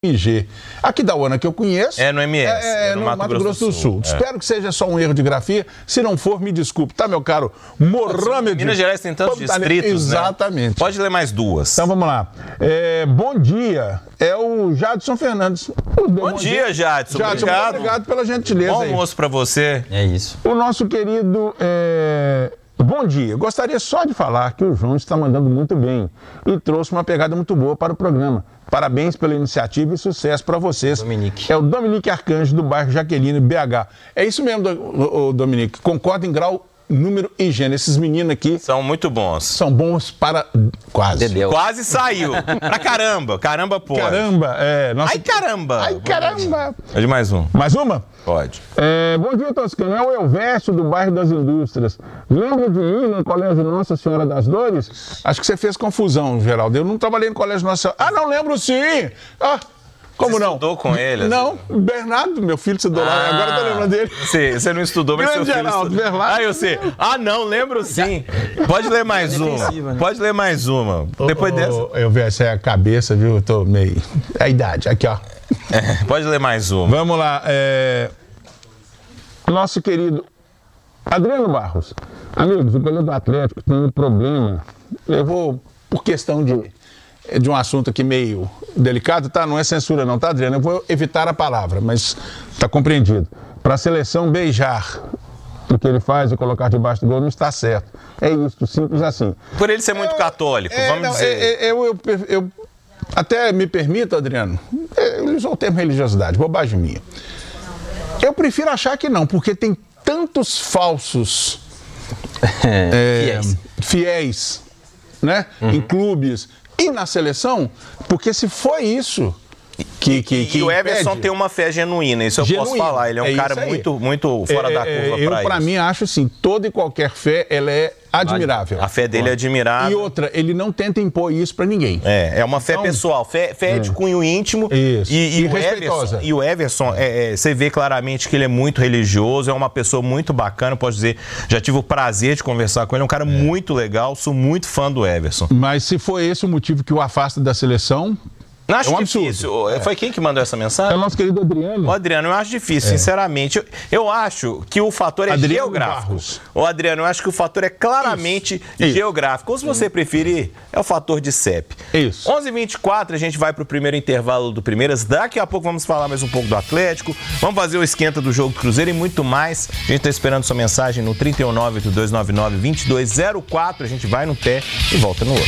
IG. Aqui da UANA que eu conheço... É no MS, no Mato Grosso do Sul. Espero que seja só um erro de grafia. Se não for, me desculpe. Tá, meu caro Mohamed? Minas Gerais tem tantos distritos, exatamente. Né? Pode ler mais duas. Então vamos lá. Bom dia. É o Jadson Fernandes. Bom dia, Jadson. Obrigado. Obrigado pela gentileza. Bom almoço para você. É isso. O nosso querido... Bom dia. Gostaria só de falar que o João está mandando muito bem e trouxe uma pegada muito boa para o programa. Parabéns pela iniciativa e sucesso para vocês. Dominique. É o Dominique Arcanjo, do bairro Jaqueline, BH. É isso mesmo, Dominique. Concordo em grau, número e gênero. Esses meninos aqui... São muito bons. São bons para... Quase. Dedéu. Quase saiu. Pra caramba. Caramba, pode. Caramba. Ai, caramba. Ai, caramba. Pode mais um. Mais uma? Pode. Bom dia, Toscano. É o Elvésio, do bairro das Indústrias. Lembra de ir no colégio Nossa Senhora das Dores? Acho que você fez confusão, Geraldo. Eu não trabalhei no colégio Nossa Senhora... Ah, não, lembro sim. Como você não? Estudou com ele? Não, Bernardo, meu filho, estudou lá. Agora eu tô lembrando dele. Você não estudou, mas Grande seu filho Geraldo, estudou. Bernardo. Eu sei. Não, lembro sim. Pode ler mais uma. Né? Pode ler mais uma. Depois dessa. Eu vi, essa é a cabeça, viu? Eu tô meio... É a idade. Aqui, ó. Pode ler mais uma. Vamos lá. Nosso querido Adriano Barros. Amigos, o goleiro do Atlético tem um problema. Eu vou, por questão de um assunto aqui meio delicado, tá? Não é censura não, tá, Adriano? Eu vou evitar a palavra, mas tá compreendido. Para a seleção beijar o que ele faz e colocar debaixo do gol não está certo. É isso, simples assim. Por ele ser muito católico, vamos dizer. Eu até me permito, Adriano, ele usou o termo religiosidade, bobagem minha. Eu prefiro achar que não, porque tem tantos falsos fiéis, né? Em clubes e na seleção, porque se foi isso que o Everson tem uma fé genuína, isso eu posso falar. Ele é um cara muito fora da curva para isso. Para mim, acho assim, toda e qualquer fé, ela é admirável. A fé dele é admirável. E outra, ele não tenta impor isso para ninguém. É uma fé pessoal, fé de cunho íntimo. Isso. E o Everson, você vê claramente que ele é muito religioso, é uma pessoa muito bacana, posso dizer, já tive o prazer de conversar com ele, é um cara muito legal, sou muito fã do Everson. Mas se foi esse o motivo que o afasta da seleção... Não acho é um difícil. absurdo. Foi quem que mandou essa mensagem? É o nosso querido Adriano. O Adriano, eu acho difícil, sinceramente. Eu acho que o fator é Adriano geográfico. Barros. O Adriano, eu acho que o fator é claramente geográfico. Ou se você preferir, é o fator de CEP. Isso. 11h24, a gente vai para o primeiro intervalo do Primeiras. Daqui a pouco vamos falar mais um pouco do Atlético. Vamos fazer o esquenta do jogo do Cruzeiro e muito mais. A gente está esperando sua mensagem no 319-8299-2204. A gente vai no pé e volta no outro.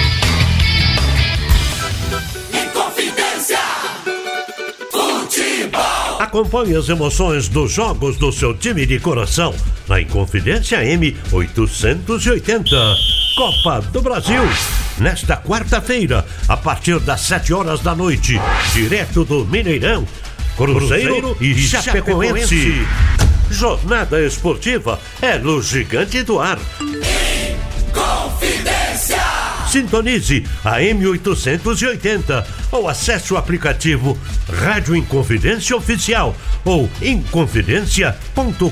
Acompanhe as emoções dos jogos do seu time de coração na Inconfidência M880. Copa do Brasil. Nesta quarta-feira, a partir das 7 horas da noite, direto do Mineirão, Cruzeiro e Chapecoense. Jornada esportiva é no Gigante do Ar. Inconfidência! Sintonize a M880 ou acesse o aplicativo Rádio Inconfidência Oficial ou inconfidencia.com.br.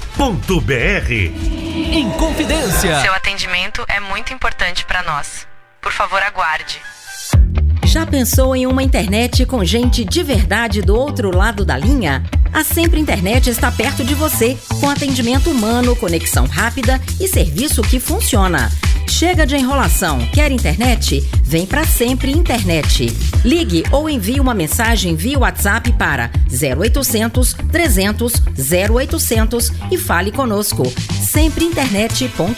Inconfidência. Seu atendimento é muito importante para nós. Por favor, aguarde. Já pensou em uma internet com gente de verdade do outro lado da linha? A Sempre Internet está perto de você, com atendimento humano, conexão rápida e serviço que funciona. Chega de enrolação. Quer internet? Vem pra Sempre Internet. Ligue ou envie uma mensagem via WhatsApp para 0800 300 0800 e fale conosco. sempreinternet.com.br.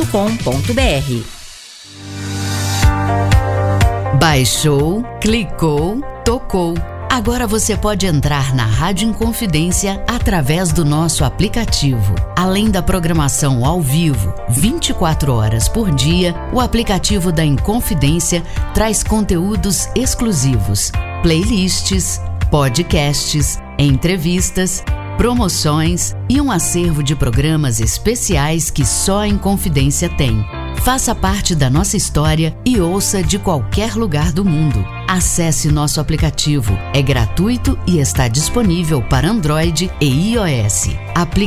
Baixou, clicou, tocou. Agora você pode entrar na Rádio Inconfidência através do nosso aplicativo. Além da programação ao vivo, 24 horas por dia, o aplicativo da Inconfidência traz conteúdos exclusivos, playlists, podcasts, entrevistas, promoções e um acervo de programas especiais que só a Inconfidência tem. Faça parte da nossa história e ouça de qualquer lugar do mundo. Acesse nosso aplicativo. É gratuito e está disponível para Android e iOS.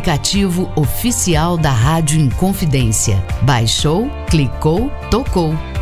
Aplicativo oficial da Rádio Inconfidência. Baixou, clicou, tocou.